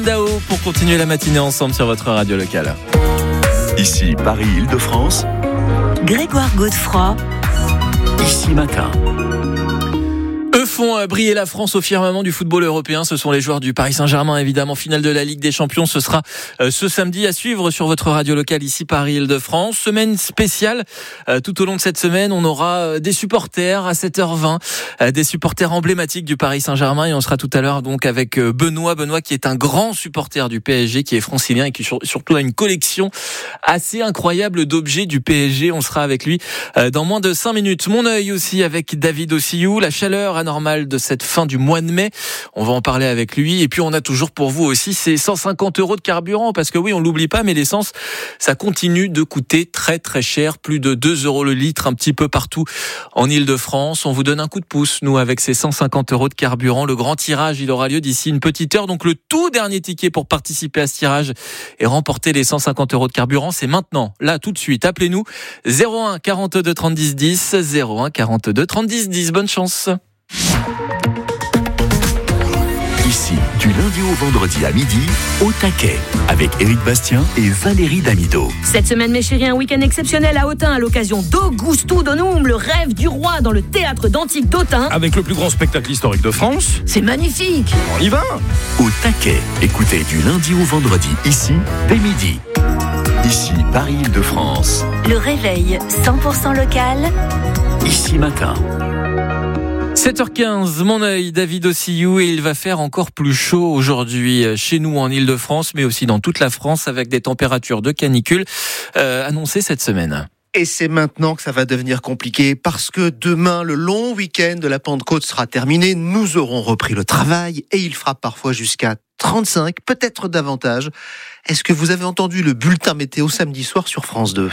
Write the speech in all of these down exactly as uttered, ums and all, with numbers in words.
Dao pour continuer la matinée ensemble sur votre radio locale. Ici Paris-Île-de-France. Grégoire Godefroy. Ici Matin. Eux font briller la France au firmament du football européen. Ce sont les joueurs du Paris Saint-Germain, évidemment. Finale de la Ligue des Champions, ce sera ce samedi à suivre sur votre radio locale ici Paris-Île-de-France. Semaine spéciale. Tout au long de cette semaine, on aura des supporters à sept heures vingt, des supporters emblématiques du Paris Saint-Germain. Et on sera tout à l'heure donc avec Benoît. Benoît qui est un grand supporter du P S G, qui est francilien et qui surtout a une collection assez incroyable d'objets du P S G. On sera avec lui dans moins de cinq minutes. Mon œil aussi avec David Ossillou. La chaleur anormale de cette fin du mois de mai. On va en parler avec lui. Et puis, on a toujours pour vous aussi ces cent cinquante euros de carburant. Parce que oui, on l'oublie pas, mais l'essence, ça continue de coûter très très cher. Plus de deux euros le litre, un petit peu partout en Île-de-France. On vous donne un coup de pouce, nous, avec ces cent cinquante euros de carburant. Le grand tirage, il aura lieu d'ici une petite heure. Donc, le tout dernier ticket pour participer à ce tirage et remporter les cent cinquante euros de carburant, c'est maintenant. Là, tout de suite. Appelez-nous zéro un quarante-deux trente dix dix, zéro un quarante-deux trente dix dix. Bonne chance. Ici, du lundi au vendredi à midi, au taquet, avec Éric Bastien et Valérie Damido. Cette semaine, mes chéris, un week-end exceptionnel à Autun à l'occasion d'Augusto Donum, le rêve du roi dans le théâtre d'Antique d'Autun. Avec le plus grand spectacle historique de France. C'est magnifique. On y va. Au taquet, écoutez du lundi au vendredi, ici, dès midi. Ici, Paris-Île-de-France. Le réveil cent pour cent local. Ici Matin. sept heures quinze, mon œil, David Ossillou, et il va faire encore plus chaud aujourd'hui chez nous en Île-de-France, mais aussi dans toute la France, avec des températures de canicule euh, annoncées cette semaine. Et c'est maintenant que ça va devenir compliqué, parce que demain, le long week-end de la Pentecôte sera terminé, nous aurons repris le travail, et il fera parfois jusqu'à trente-cinq, peut-être davantage. Est-ce que vous avez entendu le bulletin météo samedi soir sur France deux ?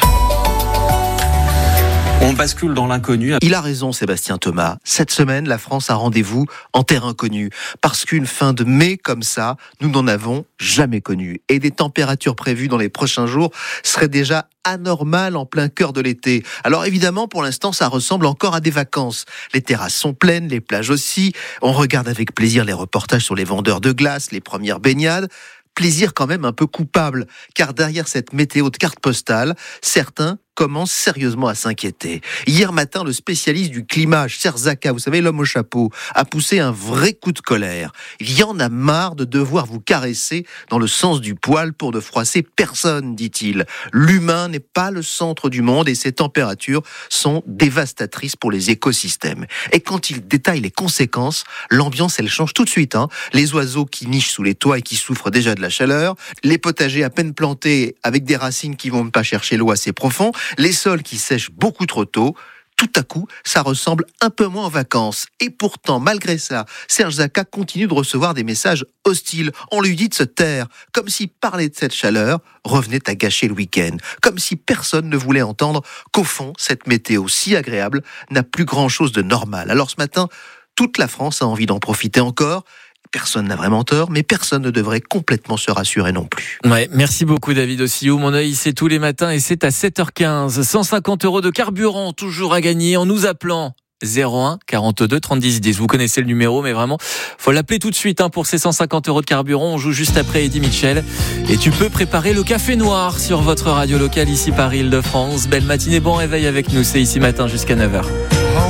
On bascule dans l'inconnu. Il a raison, Sébastien Thomas. Cette semaine, la France a rendez-vous en terre inconnue. Parce qu'une fin de mai comme ça, nous n'en avons jamais connu. Et des températures prévues dans les prochains jours seraient déjà anormales en plein cœur de l'été. Alors évidemment, pour l'instant, ça ressemble encore à des vacances. Les terrasses sont pleines, les plages aussi. On regarde avec plaisir les reportages sur les vendeurs de glace, les premières baignades. Plaisir quand même un peu coupable, car derrière cette météo de carte postale, certains commence sérieusement à s'inquiéter. Hier matin, le spécialiste du climat, Serzaka, vous savez, l'homme au chapeau, a poussé un vrai coup de colère. Il y en a marre de devoir vous caresser dans le sens du poil pour ne froisser personne, dit-il. L'humain n'est pas le centre du monde et ces températures sont dévastatrices pour les écosystèmes. Et quand il détaille les conséquences, l'ambiance, elle change tout de suite. Hein. Les oiseaux qui nichent sous les toits et qui souffrent déjà de la chaleur, les potagers à peine plantés avec des racines qui vont pas chercher l'eau assez profond, les sols qui sèchent beaucoup trop tôt. Tout à coup, ça ressemble un peu moins aux vacances. Et pourtant, malgré ça, Serzaka continue de recevoir des messages hostiles. On lui dit de se taire, comme si parler de cette chaleur revenait à gâcher le week-end. Comme si personne ne voulait entendre qu'au fond, cette météo si agréable n'a plus grand-chose de normal. Alors ce matin, toute la France a envie d'en profiter encore. Personne n'a vraiment tort, mais personne ne devrait complètement se rassurer non plus. Ouais, merci beaucoup David Ossillou. Mon œil, c'est tous les matins et c'est à sept heures quinze. cent cinquante euros de carburant toujours à gagner en nous appelant zéro un quarante-deux trente dix dix. Vous connaissez le numéro, mais vraiment, faut l'appeler tout de suite hein, pour ces cent cinquante euros de carburant. On joue juste après Eddie Mitchell. Et tu peux préparer le café noir sur votre radio locale ici Paris-Île-de-France. Belle matinée, bon réveil avec nous. C'est ici matin jusqu'à neuf heures.